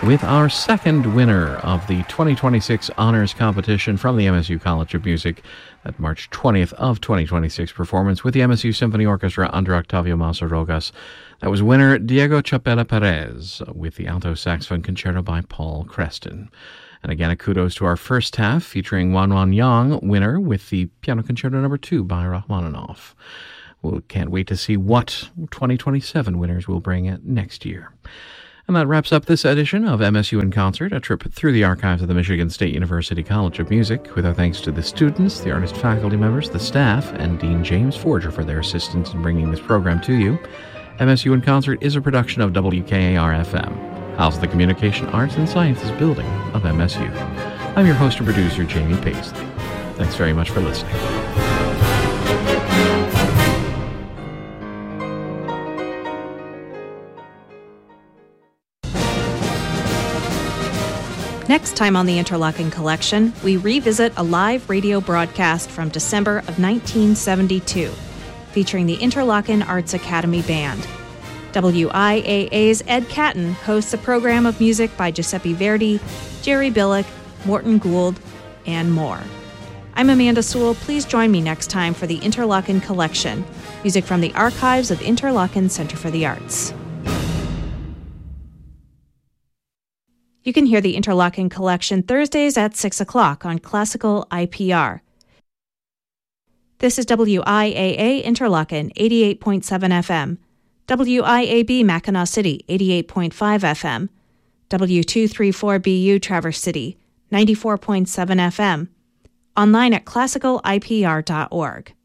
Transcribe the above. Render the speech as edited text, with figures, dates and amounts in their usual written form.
with our second winner of the 2026 Honors Competition from the MSU College of Music, that March 20th of 2026 performance with the MSU Symphony Orchestra under Octavio Massarrogas. That was winner Diego Chapela Perez with the alto saxophone concerto by Paul Creston. And again, a kudos to our first half featuring Wanwan Yang, winner with the Piano Concerto No. 2 by Rachmaninoff. We can't wait to see what 2027 winners will bring it next year. And that wraps up this edition of MSU in Concert, a trip through the archives of the Michigan State University College of Music, with our thanks to the students, the artist faculty members, the staff, and Dean James Forger for their assistance in bringing this program to you. MSU in Concert is a production of WKAR-FM, House of the Communication Arts and Sciences Building of MSU. I'm your host and producer, Jamie Paisley. Thanks very much for listening. Next time on the Interlochen Collection, we revisit a live radio broadcast from December of 1972, featuring the Interlochen Arts Academy Band. WIAA's Ed Catton hosts a program of music by Giuseppe Verdi, Jerry Billick, Morton Gould, and more. I'm Amanda Sewell. Please join me next time for the Interlochen Collection, music from the archives of Interlochen Center for the Arts. You can hear the Interlochen Collection Thursdays at 6 o'clock on Classical IPR. This is WIAA Interlochen 88.7 FM, WIAB Mackinac City 88.5 FM, W234BU Traverse City 94.7 FM, online at classicalipr.org.